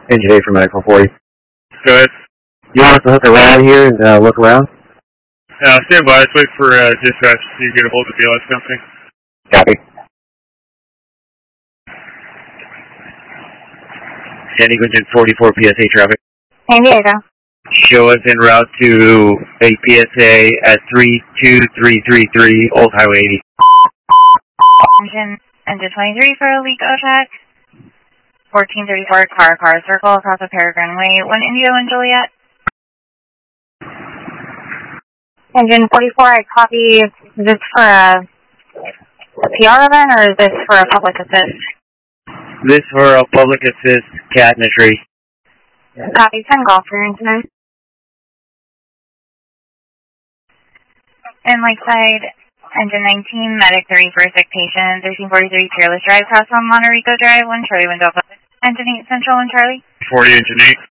Engine 8 for medical 40. Go ahead. You want us to hook around here and look around? Stand by. Let's wait for dispatch so you get a hold of the BLS company. Copy. San Engine 44 PSA traffic. San Diego. Show us en route to a PSA at 32333 Old Highway 80. Engine 23 for a leak OTAC. 1434 car circle across the Peregrine Way. 1 Indio and Juliet. Engine 44, I copy. Is this for a PR event or is this for a public assist? This for a public assist, cat in a tree. Copy, 10 golf for tonight. And Lakeside, Engine 19, Medic 3 for a sick patient, 1343 Peerless Drive, cross on Monterico Drive, 1 Charlie Window, Engine 8 Central, 1 Charlie. 40 Engine 8.